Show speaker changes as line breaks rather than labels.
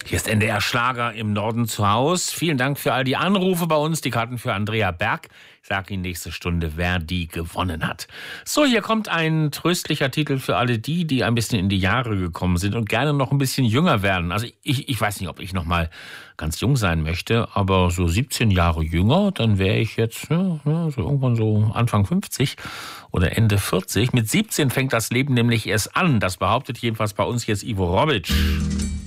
Hier ist NDR Schlager im Norden zu Haus. Vielen Dank für all die Anrufe bei uns, die Karten für Andrea Berg. Ich sage Ihnen nächste Stunde, wer die gewonnen hat. So, hier kommt ein tröstlicher Titel für alle die ein bisschen in die Jahre gekommen sind und gerne noch ein bisschen jünger werden. Also ich weiß nicht, ob ich noch mal ganz jung sein möchte, aber so 17 Jahre jünger, dann wäre ich jetzt so irgendwann so Anfang 50 oder Ende 40. Mit 17 fängt das Leben nämlich erst an. Das behauptet jedenfalls bei uns jetzt Ivo Robic.